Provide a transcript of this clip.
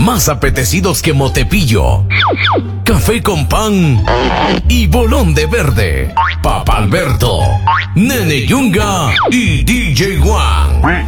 más apetecidos que Motepillo, Café con Pan y Bolón de Verde. Papa Alberto, Nene Yunga y DJ Juan.